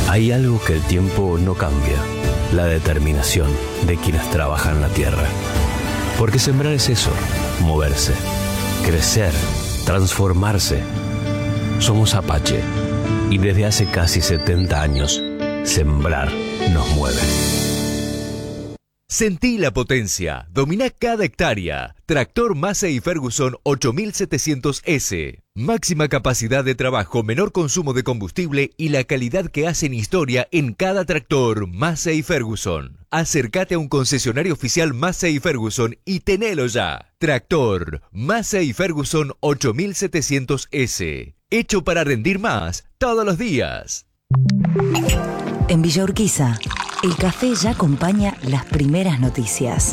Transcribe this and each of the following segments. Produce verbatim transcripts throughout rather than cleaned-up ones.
Hay algo que el tiempo no cambia, la determinación de quienes trabajan la tierra. Porque sembrar es eso, moverse, crecer, transformarse. Somos Apache y desde hace casi setenta años, sembrar nos mueve. Sentí la potencia, domina cada hectárea. Tractor Massey Ferguson ocho mil setecientos ese. Máxima capacidad de trabajo, menor consumo de combustible y la calidad que hacen historia en cada tractor Massey Ferguson. Acércate a un concesionario oficial Massey Ferguson y tenelo ya. Tractor Massey Ferguson ocho mil setecientos ese. Hecho para rendir más todos los días. En Villa Urquiza, el café ya acompaña las primeras noticias.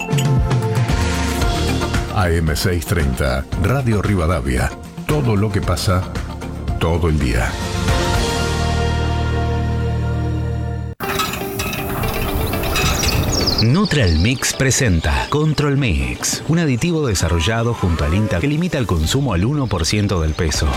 A M seiscientos treinta, Radio Rivadavia. Todo lo que pasa, todo el día. Neutral Mix presenta Control Mix, un aditivo desarrollado junto al INTA que limita el consumo al uno por ciento del peso.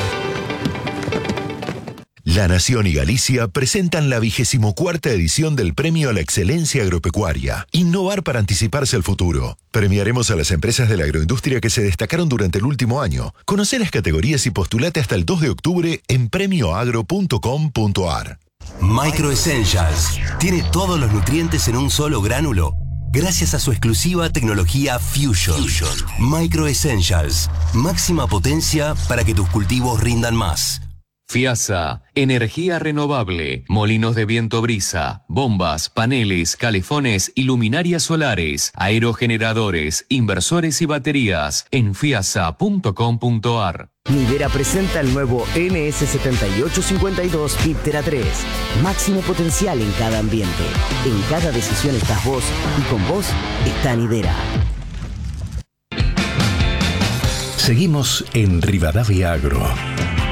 La Nación y Galicia presentan la vigésimo cuarta edición del Premio a la Excelencia Agropecuaria. Innovar para anticiparse al futuro. Premiaremos a las empresas de la agroindustria que se destacaron durante el último año. Conoce las categorías y postulate hasta el dos de octubre en premio agro punto com punto a r. Micro Essentials tiene todos los nutrientes en un solo gránulo, gracias a su exclusiva tecnología Fusion. Fusion. Micro Essentials, máxima potencia para que tus cultivos rindan más. FIASA, energía renovable, molinos de viento brisa, bombas, paneles, calefones y luminarias solares, aerogeneradores, inversores y baterías en fiasa punto com punto a r. Nidera presenta el nuevo N S setenta y ocho cincuenta y dos Viptera tres. Máximo potencial en cada ambiente. En cada decisión estás vos y con vos está Nidera. Seguimos en Rivadavia Agro.